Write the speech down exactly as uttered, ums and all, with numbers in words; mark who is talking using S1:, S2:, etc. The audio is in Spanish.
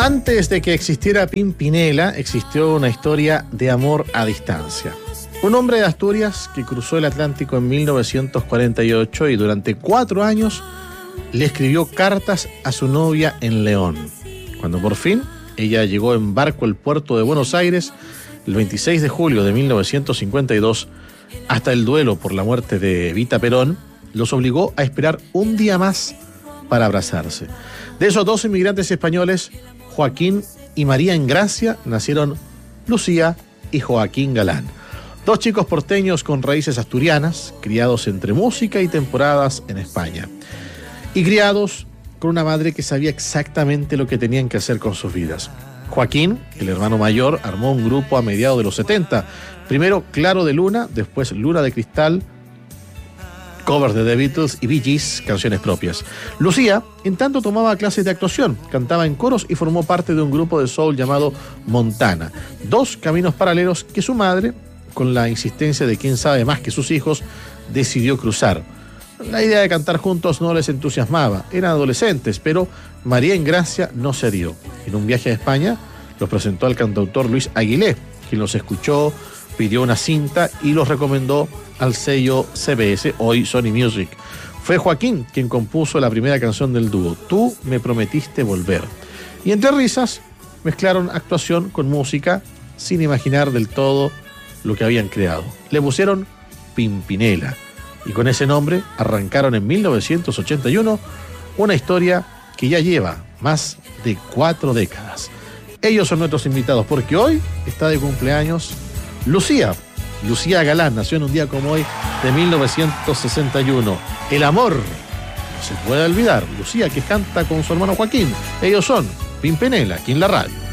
S1: Antes de que existiera Pimpinela, existió una historia de amor a distancia. Un hombre de Asturias que cruzó el Atlántico en mil novecientos cuarenta y ocho y durante cuatro años le escribió cartas a su novia en León. Cuando por fin ella llegó en barco al puerto de Buenos Aires el veintiséis de julio de mil novecientos cincuenta y dos, hasta el duelo por la muerte de Evita Perón, los obligó a esperar un día más para abrazarse. De esos dos inmigrantes españoles, Joaquín y María Engracia, nacieron Lucía y Joaquín Galán. Dos chicos porteños con raíces asturianas, criados entre música y temporadas en España. Y criados con una madre que sabía exactamente lo que tenían que hacer con sus vidas. Joaquín, el hermano mayor, armó un grupo a mediados de los setenta. Primero Claro de Luna, después Luna de Cristal, covers de The Beatles y Bee Gees, canciones propias. Lucía, en tanto, tomaba clases de actuación, cantaba en coros y formó parte de un grupo de soul llamado Montana. Dos caminos paralelos que su madre, con la insistencia de quien sabe más que sus hijos, decidió cruzar. La idea de cantar juntos no les entusiasmaba, eran adolescentes, pero María Engracia no cedió. En un viaje a España, los presentó al cantautor Luis Aguilé, quien los escuchó, pidió una cinta y los recomendó al sello C B S, hoy Sony Music. Fue Joaquín quien compuso la primera canción del dúo, Tú me prometiste volver. Y entre risas, mezclaron actuación con música sin imaginar del todo lo que habían creado. Le pusieron Pimpinela. Y con ese nombre arrancaron en mil novecientos ochenta y uno una historia que ya lleva más de cuatro décadas. Ellos son nuestros invitados porque hoy está de cumpleaños Lucía. Lucía Galán nació en un día como hoy de mil novecientos sesenta y uno. El amor no se puede olvidar. Lucía, que canta con su hermano Joaquín. Ellos son Pimpinela, aquí en la radio.